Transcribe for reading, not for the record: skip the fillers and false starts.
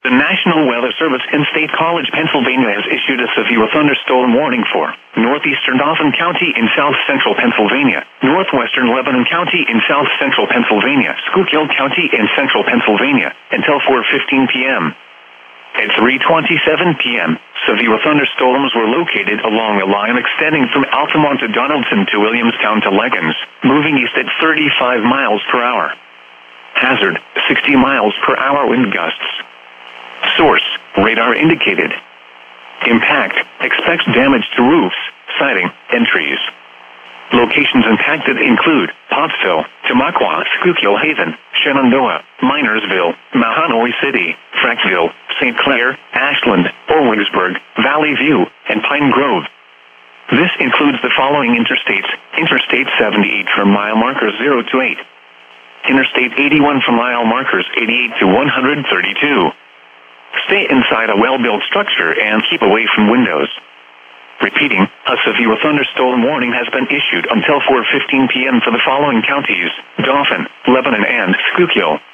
The National Weather Service in State College, Pennsylvania has issued a severe thunderstorm warning for northeastern Dauphin County in south-central Pennsylvania, northwestern Lebanon County in south-central Pennsylvania, Schuylkill County in central Pennsylvania, until 4:15 p.m. At 3:27 p.m., severe thunderstorms were located along a line extending from Altamont to Donaldson to Williamstown to Leggins, moving east at 35 miles per hour. Hazard, 60 miles per hour wind gusts. Source, radar indicated. Impact, expects damage to roofs, siding, and trees. Locations impacted include Pottsville, Tamaqua, Schuylkill Haven, Shenandoah, Minersville, Mahanoy City, Frackville, St. Clair, Ashland, Orwigsburg, Valley View, and Pine Grove. This includes the following interstates: Interstate 78 from mile markers 0 to 8. Interstate 81 from mile markers 88 to 132. Stay inside a well-built structure and keep away from windows. Repeating, a severe thunderstorm warning has been issued until 4:15 p.m. for the following counties: Dauphin, Lebanon, and Schuylkill.